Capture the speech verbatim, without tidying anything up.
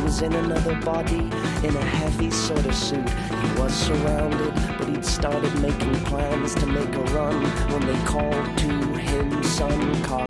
was in another body, in a heavy sort of suit. He was surrounded, but he'd started making plans to make a run when they called to him, son,